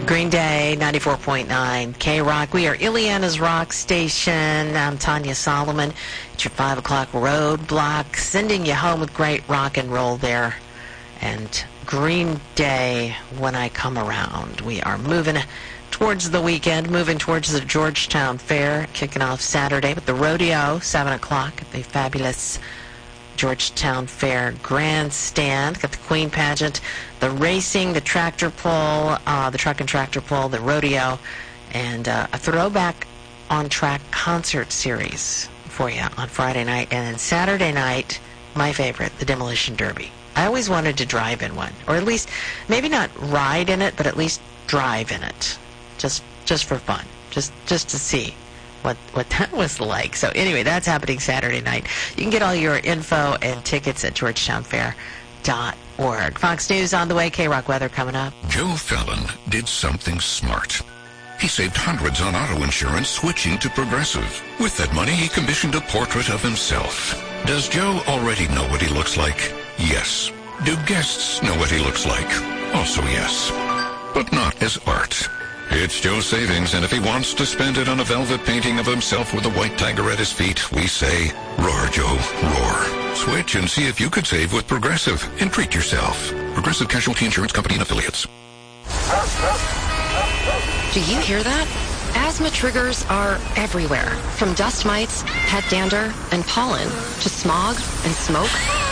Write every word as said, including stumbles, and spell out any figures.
Green Day, ninety-four point nine K-Rock. We are Ileana's Rock Station. I'm Tanya Solomon. It's your five o'clock roadblock, sending you home with great rock and roll there. And Green Day, When I Come Around. We are moving towards the weekend, moving towards the Georgetown Fair, kicking off Saturday with the rodeo, seven o'clock at the fabulous Georgetown Fair Grandstand. Got the Queen Pageant, the racing, the tractor pull, uh, the truck and tractor pull, the rodeo, and uh, a throwback on-track concert series for you on Friday night. And then Saturday night, my favorite, the Demolition Derby. I always wanted to drive in one, or at least maybe not ride in it, but at least drive in it, just just for fun, just just to see what what that was like. So anyway, that's happening Saturday night. You can get all your info and tickets at georgetown fair dot org. Fox News on the way. K-Rock weather coming up. Joe Fallon did something smart. He saved hundreds on auto insurance switching to Progressive. With that money, he commissioned a portrait of himself. Does Joe already know what he looks like? Yes. Do guests know what he looks like? Also yes. But not as art. It's Joe's savings, and if he wants to spend it on a velvet painting of himself with a white tiger at his feet, we say, roar, Joe, roar. Switch and see if you could save with Progressive and treat yourself. Progressive Casualty Insurance Company and Affiliates. Do you hear that? Asthma triggers are everywhere, from dust mites, pet dander, and pollen, to smog and smoke.